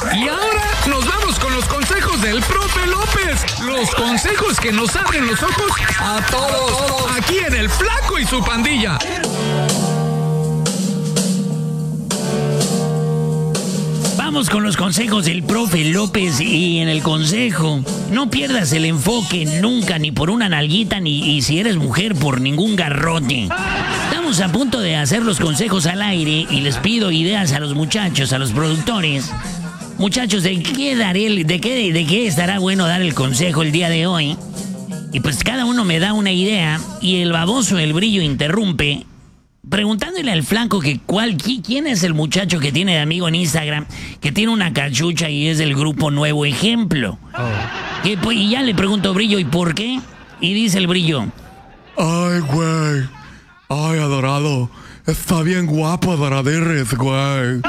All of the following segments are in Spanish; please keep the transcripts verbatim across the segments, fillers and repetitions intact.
Y ahora nos vamos con los consejos del profe López. Los consejos que nos abren los ojos a todos. Aquí en El Flaco y su Pandilla. Vamos con los consejos del profe López. Y en el consejo, no pierdas el enfoque nunca, ni por una nalguita, ni y si eres mujer, por ningún garrote. Estamos a punto de hacer los consejos al aire y les pido ideas a los muchachos, a los productores. Muchachos, ¿de qué daré el, de qué, de qué estará bueno dar el consejo el día de hoy? Y pues cada uno me da una idea y el baboso, el Brillo, interrumpe preguntándole al Flaco que cuál, quién es el muchacho que tiene de amigo en Instagram, que tiene una cachucha y es del grupo Nuevo Ejemplo. Oh. Que, pues, y ya le pregunto, Brillo, ¿y por qué? Y dice el Brillo: ay, güey, ay, adorado, está bien guapo, adoradirres, güey.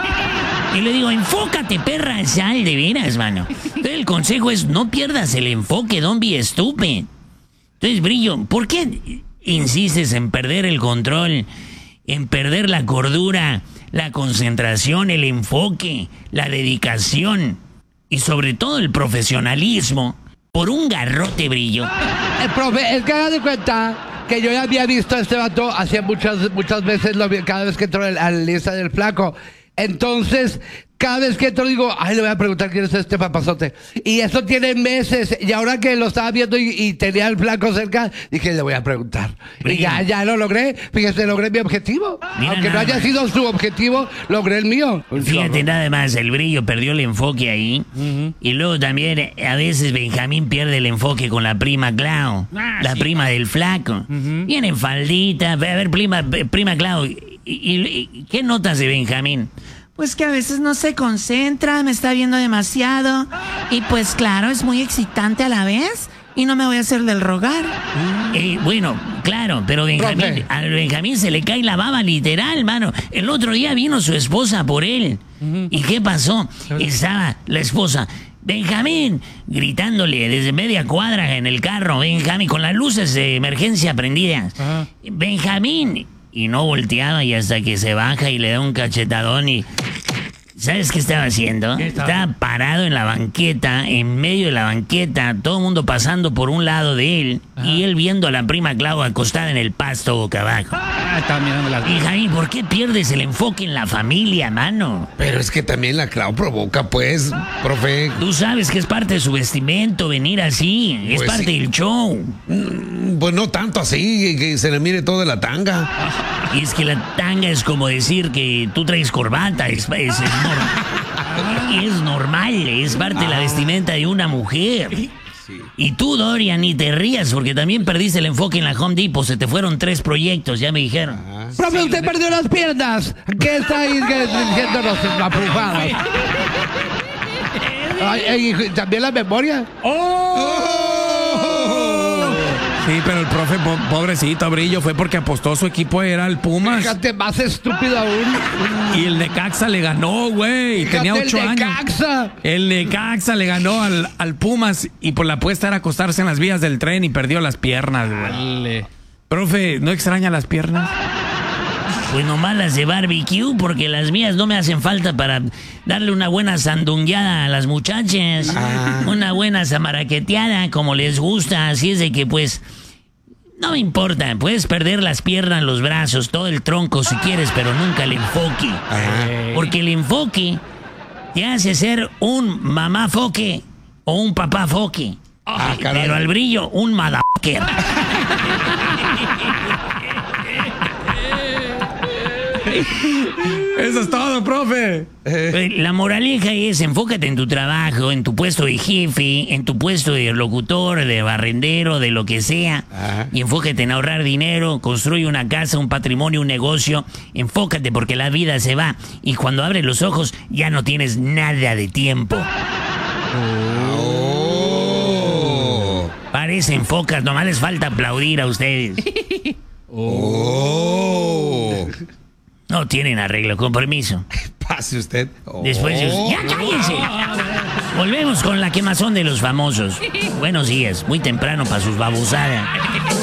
Y le digo, enfócate, perra, sal de veras, mano. Entonces el consejo es, no pierdas el enfoque, don't be stupid. Entonces, Brillo, ¿por qué insistes en perder el control, en perder la cordura, la concentración, el enfoque, la dedicación y sobre todo el profesionalismo por un garrote, Brillo? El profe, es que haga de cuenta que yo ya había visto a este vato hacía muchas, muchas veces, lo vi, cada vez que entro a la lista del Flaco. Entonces, cada vez que entro digo, ay, le voy a preguntar quién es este papazote. Y eso tiene meses. Y ahora que lo estaba viendo y, y tenía el Flaco cerca, dije, le voy a preguntar. Bien. Y ya, ya lo logré. Fíjese, logré mi objetivo. Mira, aunque no haya más sido su objetivo, logré el mío. Fíjate, nada más, el Brillo perdió el enfoque ahí. Uh-huh. Y luego también, a veces Benjamín pierde el enfoque con la prima Clau. Ah, la sí, prima del Flaco. Uh-huh. Viene en faldita. A ver, prima, prima Clau, ¿y, y, y qué notas de Benjamín? Pues que a veces no se concentra, me está viendo demasiado. Y pues claro, es muy excitante a la vez. Y no me voy a hacer del rogar. Eh, bueno, claro, pero Benjamín, a Benjamín se le cae la baba literal, mano. El otro día vino su esposa por él. Uh-huh. ¿Y qué pasó? Estaba la esposa, Benjamín, gritándole desde media cuadra en el carro. Benjamín, con las luces de emergencia prendidas. Uh-huh. Benjamín... Y no volteaba y hasta que se baja y le da un cachetadón y... ¿Sabes qué estaba haciendo? ¿Qué estaba? Estaba parado en la banqueta, en medio de la banqueta, todo el mundo pasando por un lado de él. Ajá. Y él viendo a la prima Clau acostada en el pasto boca abajo. Ah, estaba mirando la... Y Javi, ¿por qué pierdes el enfoque en la familia, mano? Pero es que también la Clau provoca, pues, profe. Tú sabes que es parte de su vestimento venir así, pues es parte sí. del show. Pues no tanto así, que se le mire toda la tanga. Y es que la tanga es como decir que tú traes corbata, es, es, es, normal, es normal, es parte de la vestimenta de una mujer. Sí. Y tú, Dorian, ni te rías porque también perdiste el enfoque en la Home Depot, se te fueron tres proyectos, ya me dijeron. Ah, Profe, sí, usted perdió las piernas. ¿Qué está ahí diciéndonos la pufada? ¿Y también la memoria? ¡Oh! Sí, pero el profe, po pobrecito, Brillo, fue porque apostó su equipo, era el Pumas. Fíjate, más estúpido aún. Y el Necaxa le ganó, güey. Tenía ocho el años. Necaxa. El Necaxa le ganó al, al Pumas y por la apuesta era acostarse en las vías del tren y perdió las piernas, güey. Profe, ¿no extraña las piernas? Pues nomás las de barbecue, porque las mías no me hacen falta para darle una buena sandungueada a las muchachas. Ah. Una buena zamaraqueteada, como les gusta. Así es de que, pues, no me importa. Puedes perder las piernas, los brazos, todo el tronco si quieres, pero nunca el enfoque. Ah. Porque el enfoque te hace ser un mamá foque o un papá foque. Ah, pero al Brillo, un motherfucker. Eso es todo, profe. La moraleja es enfócate en tu trabajo, en tu puesto de jefe, en tu puesto de locutor, de barrendero, de lo que sea. Ajá. Y enfócate en ahorrar dinero, construye una casa, un patrimonio, un negocio. Enfócate porque la vida se va y cuando abres los ojos ya no tienes nada de tiempo. Oh. Parecen focas, nomás les falta aplaudir a ustedes. Oh. No tienen arreglo, con permiso. Pase usted. Oh. Después de... ¡Ya cállense! Volvemos con la quemazón de los famosos. Buenos días, muy temprano para sus babosadas.